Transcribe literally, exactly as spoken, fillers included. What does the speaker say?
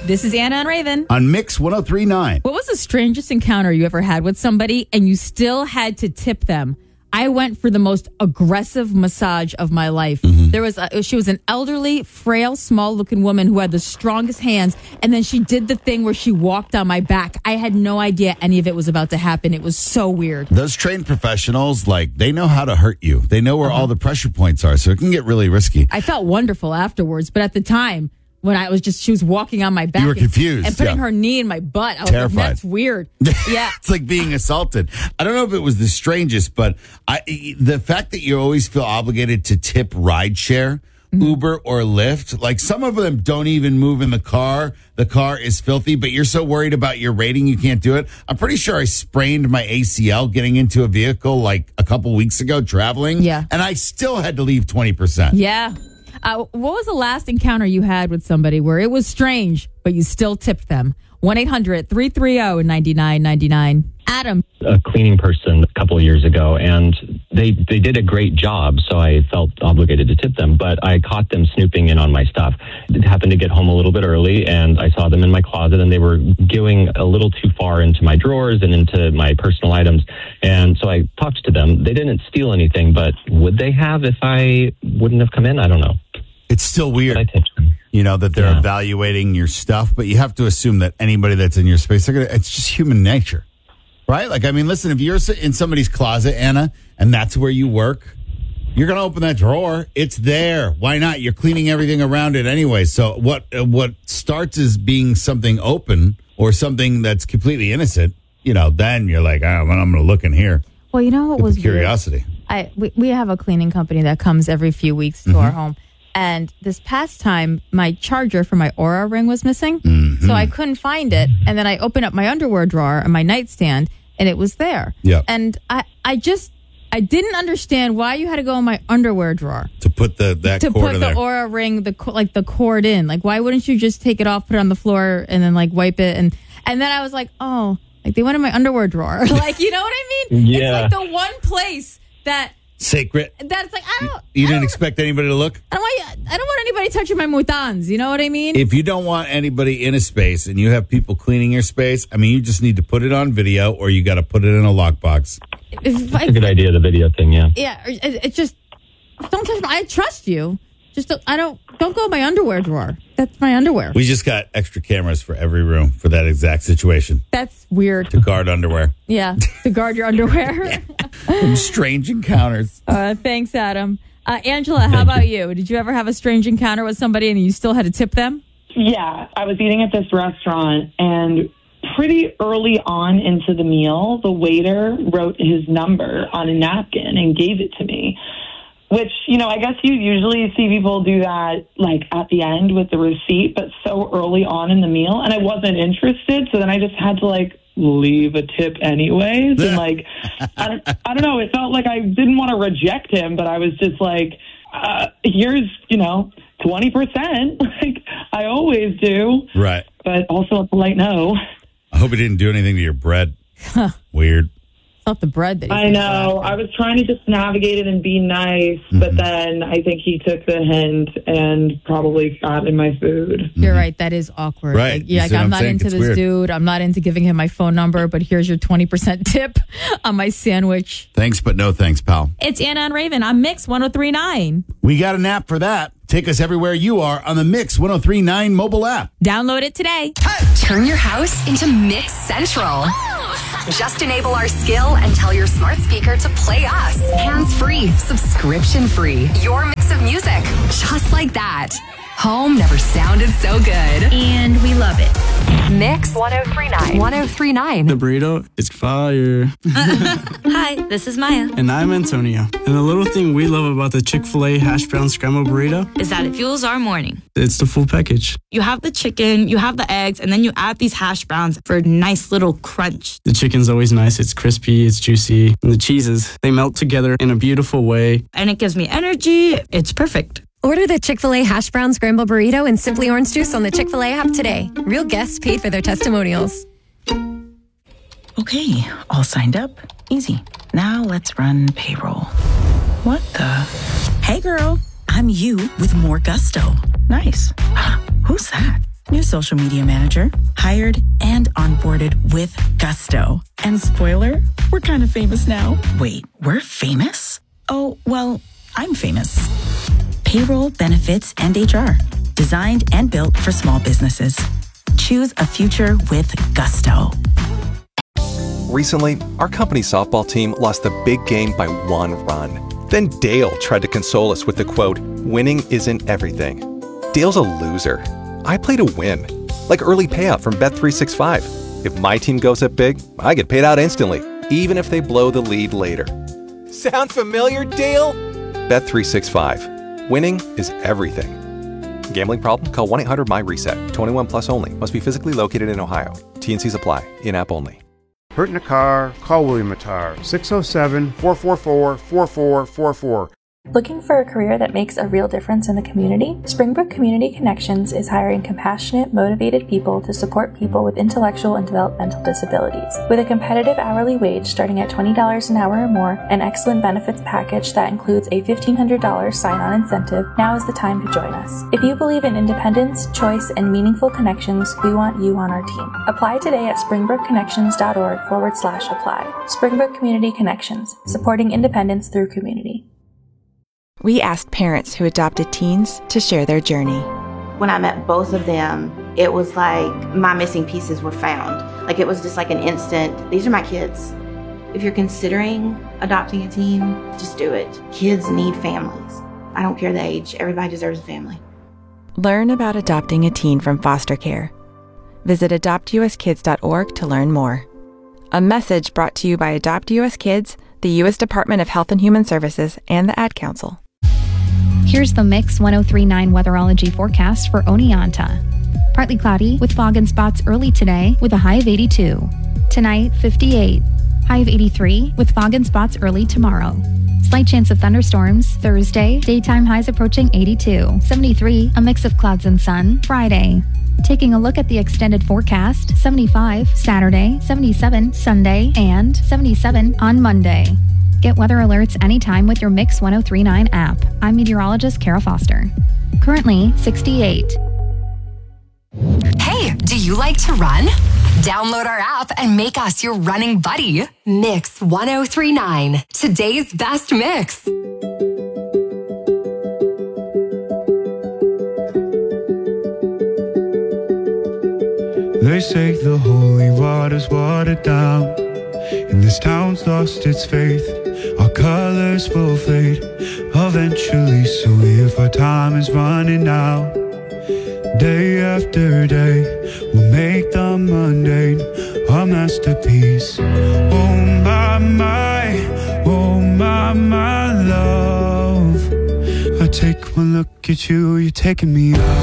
This is Anna and Raven. On Mix one oh three point nine. What was the strangest encounter you ever had with somebody and you still had to tip them? I went for the most aggressive massage of my life. Mm-hmm. There was a, she was an elderly, frail, small-looking woman who had the strongest hands, and then she did the thing where she walked on my back. I had no idea any of it was about to happen. It was so weird. Those trained professionals, like, they know how to hurt you. They know where uh-huh. all the pressure points are, so it can get really risky. I felt wonderful afterwards, but at the time, when I was just, she was walking on my back. You were confused. And, and putting yeah. her knee in my butt. I was Terrified. like, that's weird. Yeah. It's like being assaulted. I don't know if it was the strangest, but I, the fact that you always feel obligated to tip rideshare, mm-hmm. Uber or Lyft, like some of them don't even move in the car. The car is filthy, but you're so worried about your rating you can't do it. I'm pretty sure I sprained my A C L getting into a vehicle like a couple weeks ago traveling. Yeah. And I still had to leave twenty percent. Yeah. Uh, what was the last encounter you had with somebody where it was strange, but you still tipped them? one eight hundred three three zero nine nine nine nine. Adam. A cleaning person a couple of years ago, and they, they did a great job, so I felt obligated to tip them, but I caught them snooping in on my stuff. It happened to get home a little bit early, and I saw them in my closet, and they were going a little too far into my drawers and into my personal items, and so I talked to them. They didn't steal anything, but would they have if I wouldn't have come in? I don't know. It's still weird, I tipped them. You know, that they're Yeah. evaluating your stuff, but you have to assume that anybody that's in your space, they're gonna, it's just human nature, right? Like, I mean, listen, if you're in somebody's closet, Anna, and that's where you work, you're going to open that drawer. It's there. Why not? You're cleaning everything around it anyway. So what uh, what starts as being something open or something that's completely innocent, you know, then you're like, oh, well, I'm going to look in here. Well, you know what Get was the curiosity. weird? I we, we have a cleaning company that comes every few weeks to Mm-hmm. our home. And this past time, my charger for my Aura ring was missing. Mm-hmm. So I couldn't find it. And then I opened up my underwear drawer and my nightstand, and it was there. Yep. And I, I just, I didn't understand why you had to go in my underwear drawer To put the that to cord put in the there. Aura ring, the co- like the cord in. Like, why wouldn't you just take it off, put it on the floor, and then like wipe it? And and then I was like, oh, like they went in my underwear drawer. Like, you know what I mean? Yeah. It's like the one place that. Sacred. That's like, I don't. You I didn't don't, expect anybody to look? I don't want. I don't want anybody touching my mutans. You know what I mean? If you don't want anybody in a space and you have people cleaning your space, I mean, you just need to put it on video or you got to put it in a lockbox. If, That's a good idea, the video thing, yeah. Yeah, it, it just don't touch my. I trust you. Just don't, I don't. Don't go in my underwear drawer. That's my underwear. We just got extra cameras for every room for that exact situation That's weird. to guard underwear. Yeah, to guard your underwear. Some strange encounters. Uh, thanks, Adam. Uh, Angela, how about you? Did you ever have a strange encounter with somebody and you still had to tip them? Yeah, I was eating at this restaurant, and pretty early on into the meal, the waiter wrote his number on a napkin and gave it to me, which, you know, I guess you usually see people do that, like, at the end with the receipt, but so early on in the meal, and I wasn't interested, so then I just had to, like, leave a tip anyways, and, like, I don't, I don't know, it felt like I didn't want to reject him, but I was just like, uh, here's, you know, twenty percent, like I always do. Right. But also a polite no. I hope he didn't do anything to your bread. Weird. Not the bread that he I know. I was trying to just navigate it and be nice, mm-hmm. but then I think he took the hint and probably got in my food. You're mm-hmm. right. That is awkward. Right. Like, yeah, like, I'm not saying? into It's this weird. dude. I'm not into giving him my phone number, but here's your twenty percent tip on my sandwich. Thanks, but no thanks, pal. It's Anna and Raven on Mix one oh three point nine. We got an app for that. Take us everywhere you are on the Mix one oh three point nine mobile app. Download it today. Turn your house into Mix Central. Just enable our skill and tell your smart speaker to play us. Hands-free, subscription-free. Your mix of music, just like that. Home never sounded so good. And we love it. Mix one oh three point nine. one oh three point nine. The burrito is fire. Hi, this is Maya. And I'm Antonio. And the little thing we love about the Chick-fil-A hash brown scrambled burrito Is that it fuels our morning. it's the full package. You have the chicken, you have the eggs, and then you add these hash browns for a nice little crunch. The chicken's always nice. It's crispy, it's juicy. And the cheeses, they melt together in a beautiful way. And it gives me energy. It's perfect. Order the Chick-fil-A Hash Brown Scramble Burrito and Simply Orange Juice on the Chick-fil-A app today. Real guests paid for their testimonials. Okay, all signed up. Easy. Now let's run payroll. What the? Hey girl, I'm you with more gusto. Nice. Who's that? New social media manager, hired and onboarded with gusto. And spoiler, we're kind of famous now. Wait, we're famous? Oh, well, I'm famous. Payroll, benefits, and H R. Designed and built for small businesses. Choose a future with gusto. Recently, our company's softball team lost the big game by one run. Then Dale tried to console us with the quote, "Winning isn't everything." Dale's a loser. I play to win. Like early payout from Bet three sixty-five. If my team goes up big, I get paid out instantly, even if they blow the lead later. Sound familiar, Dale? Bet three sixty-five. Winning is everything. Gambling problem? Call one eight hundred M Y reset. twenty-one plus only. Must be physically located in Ohio. T N Cs apply. In-app only. Hurt in a car? Call William Matar. six oh seven, four four four, four four four four. Looking for a career that makes a real difference in the community? Springbrook Community Connections is hiring compassionate, motivated people to support people with intellectual and developmental disabilities. With a competitive hourly wage starting at twenty dollars an hour or more, an excellent benefits package that includes a fifteen hundred dollars sign-on incentive, now is the time to join us. If you believe in independence, choice, and meaningful connections, we want you on our team. Apply today at springbrookconnections.org forward slash apply. Springbrook Community Connections, supporting independence through community. We asked parents who adopted teens to share their journey. When I met both of them, it was like my missing pieces were found. Like it was just like an instant, these are my kids. If you're considering adopting a teen, just do it. Kids need families. I don't care the age, everybody deserves a family. Learn about adopting a teen from foster care. Visit adopt u s kids dot org to learn more. A message brought to you by Adopt U S Kids, the U S Department of Health and Human Services, and the Ad Council. Here's the Mix one oh three point nine weatherology forecast for Oneonta. Partly cloudy with fog and spots early today with a high of eighty-two. Tonight, fifty-eight. High of eighty-three with fog and spots early tomorrow. Slight chance of thunderstorms Thursday. Daytime highs approaching eighty-two. seventy-three. A mix of clouds and sun Friday. Taking a look at the extended forecast, seventy-five Saturday, seventy-seven Sunday, and seventy-seven on Monday. Get weather alerts anytime with your Mix one oh three point nine app. I'm meteorologist Kara Foster. Currently sixty-eight. Hey, do you like to run? Download our app and make us your running buddy. Mix one oh three point nine, today's best mix. They say the holy water's watered down, and this town's lost its faith. Our colors will fade eventually, so if our time is running out, day after day, we'll make the mundane a masterpiece. Oh my, my, oh my, my love, I take one look at you, you're taking me out.